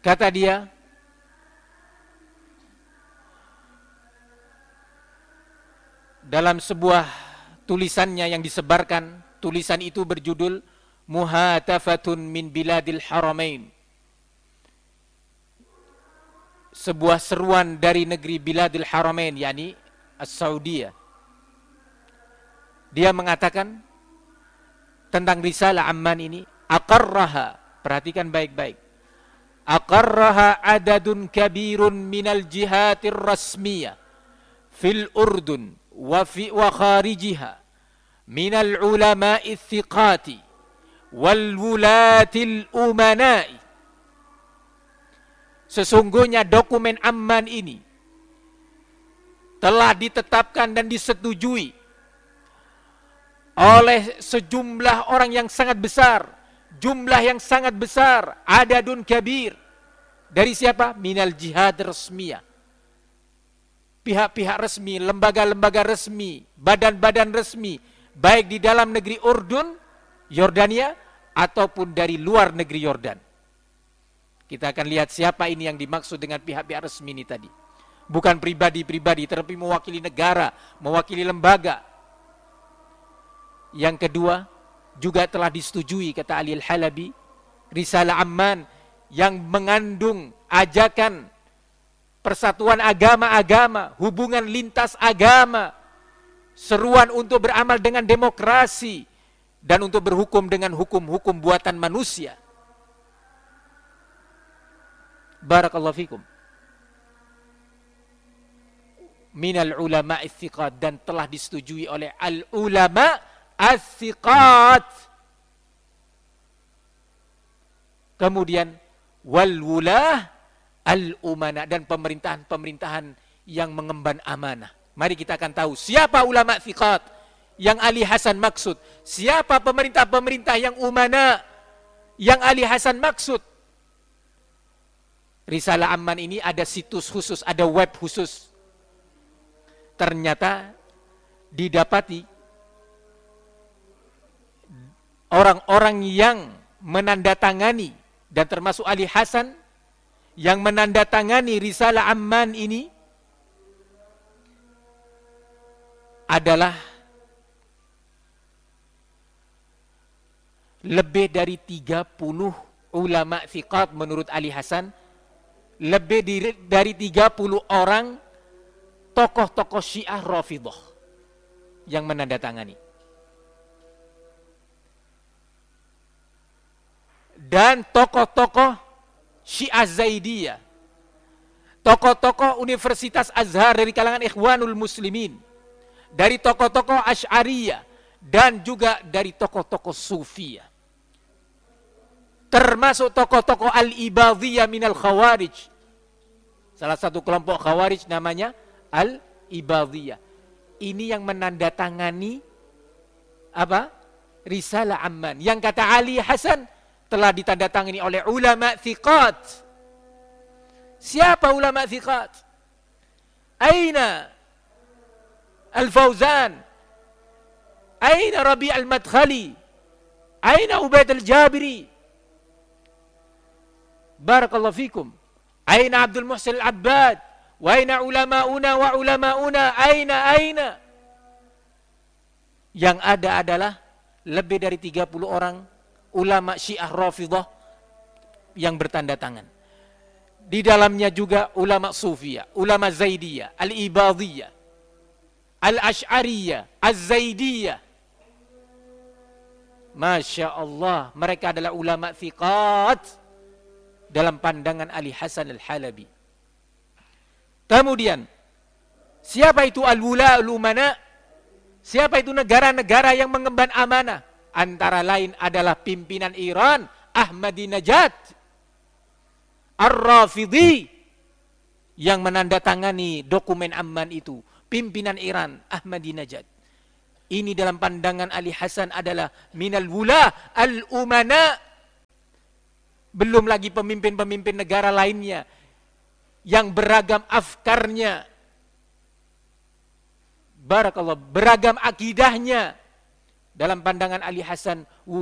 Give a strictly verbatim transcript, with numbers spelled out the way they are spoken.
Kata dia, dalam sebuah tulisannya yang disebarkan, tulisan itu berjudul Muhatafatun min Biladil Haramain. Sebuah seruan dari negeri Biladil Haramain, yakni As-Saudiyah. Dia mengatakan tentang risalah Amman ini, aqarraha, perhatikan baik-baik. Aqarraha adadun kabirun minal jihatir rasmiyah fil Urdun wa fi wa kharijiha minal ulama'i thiqati wal wulatil umana'i. Sesungguhnya dokumen Amman ini telah ditetapkan dan disetujui oleh sejumlah orang yang sangat besar, jumlah yang sangat besar, adadun kabir. Dari siapa? Minal jihad resmiyah. Pihak-pihak resmi, lembaga-lembaga resmi, badan-badan resmi, baik di dalam negeri Urdun, Yordania, ataupun dari luar negeri Yordan. Kita akan lihat siapa ini yang dimaksud dengan pihak-pihak resmi ini tadi. Bukan pribadi-pribadi, tetapi mewakili negara, mewakili lembaga. Yang kedua, juga telah disetujui, kata Ali Al-Halabi, Risalah Amman yang mengandung ajakan persatuan agama-agama, hubungan lintas agama, seruan untuk beramal dengan demokrasi, dan untuk berhukum dengan hukum-hukum buatan manusia. Barakallahu fikum. Minal ulama as-thiqat, dan telah disetujui oleh al-ulama as-thiqat. Kemudian wal wulah al-umana, dan pemerintahan-pemerintahan yang mengemban amanah. Mari kita akan tahu siapa ulama thiqat yang Ali Hasan maksud, siapa pemerintah-pemerintah yang umana yang Ali Hasan maksud. Risalah Amman ini ada situs khusus, ada web khusus. Ternyata didapati orang-orang yang menandatangani, dan termasuk Ali Hasan yang menandatangani Risalah Amman ini adalah lebih dari tiga puluh ulama thiqat menurut Ali Hasan, lebih dari tiga puluh orang tokoh-tokoh Syiah Rafidhah yang menandatangani. Dan tokoh-tokoh Syiah Zaidiyah, tokoh-tokoh Universitas Azhar dari kalangan Ikhwanul Muslimin, dari tokoh-tokoh Asy'ariyah, dan juga dari tokoh-tokoh Sufiyah. Termasuk tokoh-tokoh Al-Ibadhiyah minal Khawarij. Salah satu kelompok Khawarij namanya Al-Ibadhiyah. Ini yang menandatangani apa? Risalah Amman. Yang kata Ali Hasan telah ditandatangani oleh ulama thiqat. Siapa ulama thiqat? Aina Al-Fauzan? Aina Rabi' Al-Madkhali? Aina Ubaid Al-Jabiri? Barakallahu fikum. Aina Abdul Muhsin Al-Abbad? Wa aina ulama'una wa ulama'una? Aina aina? Yang ada adalah lebih dari tiga puluh orang ulama Syiah Rafidhah yang bertanda tangan. Di dalamnya juga ulama Sufiyah, ulama Zaidiyah, Al-Ibadhiyah, Al-Asy'ariyah, Az-Zaidiyah. Masya Allah, mereka adalah ulama thiqat dalam pandangan Ali Hasan Al-Halabi. Kemudian, siapa itu al-wula al-umana? Siapa itu negara-negara yang mengemban amanah? Antara lain adalah pimpinan Iran, Ahmadinejad, Ar-Rafidhi, yang menandatangani dokumen Amman itu. Pimpinan Iran, Ahmadinejad. Ini dalam pandangan Ali Hasan adalah minal wula al-umana. Belum lagi pemimpin-pemimpin negara lainnya yang beragam afkarnya, barakallah, beragam akidahnya. Dalam pandangan Ali Hasan,